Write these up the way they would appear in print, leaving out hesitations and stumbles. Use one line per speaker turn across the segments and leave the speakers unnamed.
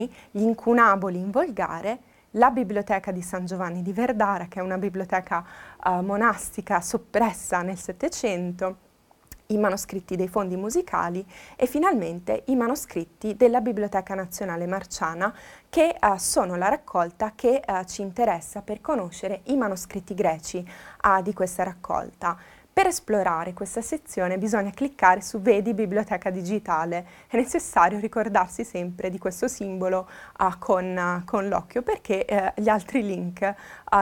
gli incunaboli in volgare, la biblioteca di San Giovanni di Verdara, che è una biblioteca monastica soppressa nel Settecento, i manoscritti dei fondi musicali e finalmente i manoscritti della Biblioteca Nazionale Marciana, che sono la raccolta che ci interessa per conoscere i manoscritti greci di questa raccolta. Per esplorare questa sezione bisogna cliccare su Vedi Biblioteca Digitale. È necessario ricordarsi sempre di questo simbolo con l'occhio, perché gli altri link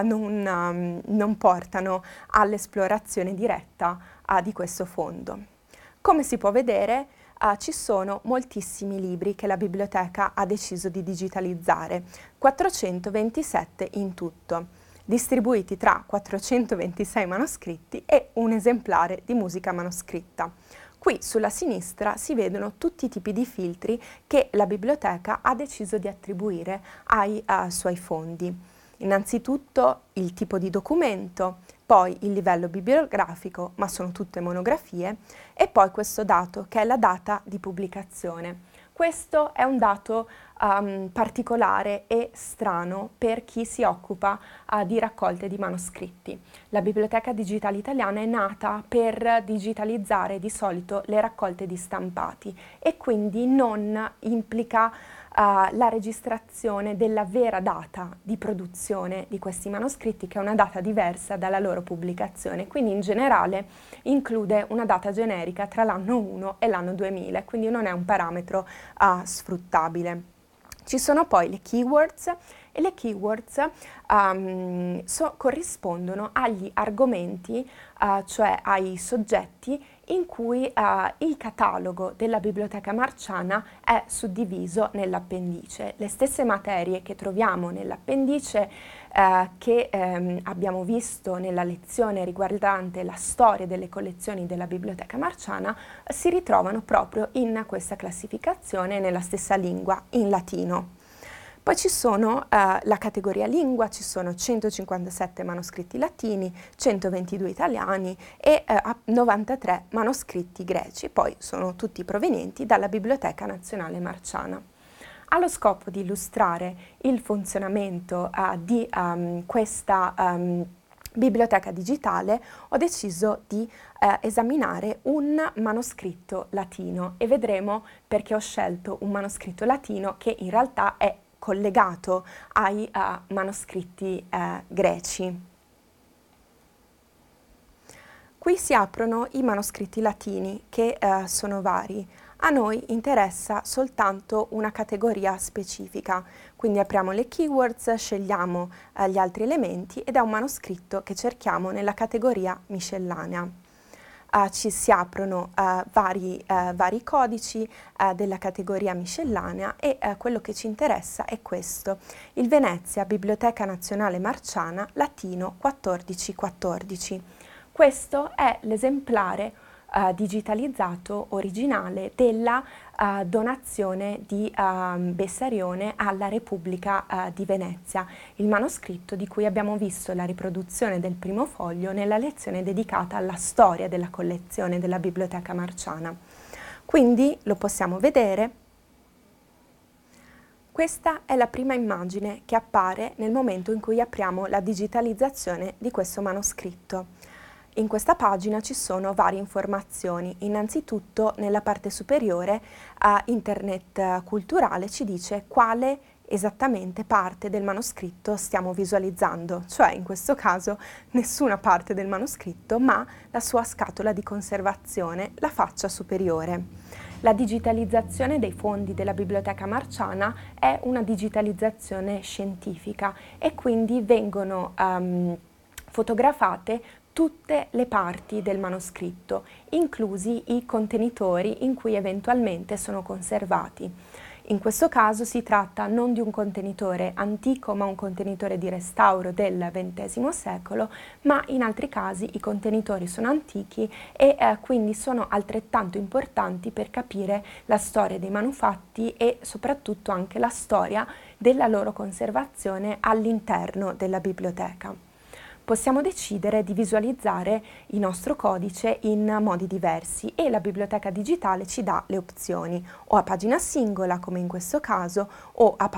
non portano all'esplorazione diretta di questo fondo. Come si può vedere, ci sono moltissimi libri che la biblioteca ha deciso di digitalizzare, 427 in tutto, distribuiti tra 426 manoscritti e un esemplare di musica manoscritta. Qui sulla sinistra si vedono tutti i tipi di filtri che la biblioteca ha deciso di attribuire ai suoi fondi. Innanzitutto il tipo di documento, poi il livello bibliografico, ma sono tutte monografie, e poi questo dato che è la data di pubblicazione. Questo è un dato particolare e strano per chi si occupa di raccolte di manoscritti. La Biblioteca Digitale Italiana è nata per digitalizzare di solito le raccolte di stampati e quindi non implica la registrazione della vera data di produzione di questi manoscritti, che è una data diversa dalla loro pubblicazione, quindi in generale include una data generica tra l'anno 1 e l'anno 2000, quindi non è un parametro sfruttabile. Ci sono poi le keywords e le keywords corrispondono agli argomenti, cioè ai soggetti in cui il catalogo della Biblioteca Marciana è suddiviso nell'appendice. Le stesse materie che troviamo nell'appendice che abbiamo visto nella lezione riguardante la storia delle collezioni della Biblioteca Marciana si ritrovano proprio in questa classificazione nella stessa lingua, in latino. Poi ci sono la categoria lingua, ci sono 157 manoscritti latini, 122 italiani e 93 manoscritti greci, poi sono tutti provenienti dalla Biblioteca Nazionale Marciana. Allo scopo di illustrare il funzionamento di questa biblioteca digitale ho deciso di esaminare un manoscritto latino e vedremo perché ho scelto un manoscritto latino che in realtà è collegato ai manoscritti greci. Qui si aprono i manoscritti latini che sono vari. A noi interessa soltanto una categoria specifica, quindi apriamo le keywords, scegliamo gli altri elementi ed è un manoscritto che cerchiamo nella categoria miscellanea. Ci si aprono vari codici della categoria miscellanea e quello che ci interessa è questo, il Venezia Biblioteca Nazionale Marciana latino 1414. Questo è l'esemplare digitalizzato originale della donazione di Bessarione alla Repubblica di Venezia, il manoscritto di cui abbiamo visto la riproduzione del primo foglio nella lezione dedicata alla storia della collezione della Biblioteca Marciana. Quindi lo possiamo vedere. Questa è la prima immagine che appare nel momento in cui apriamo la digitalizzazione di questo manoscritto. In questa pagina ci sono varie informazioni. Innanzitutto nella parte superiore Internet Culturale ci dice quale esattamente parte del manoscritto stiamo visualizzando, cioè in questo caso nessuna parte del manoscritto ma la sua scatola di conservazione, la faccia superiore. La digitalizzazione dei fondi della Biblioteca Marciana è una digitalizzazione scientifica e quindi vengono fotografate tutte le parti del manoscritto, inclusi i contenitori in cui eventualmente sono conservati. In questo caso si tratta non di un contenitore antico, ma un contenitore di restauro del XX secolo, ma in altri casi i contenitori sono antichi e quindi sono altrettanto importanti per capire la storia dei manufatti e soprattutto anche la storia della loro conservazione all'interno della biblioteca. possiamo decidere di visualizzare il nostro codice in modi diversi e la biblioteca digitale ci dà le opzioni, o a pagina singola come in questo caso, o a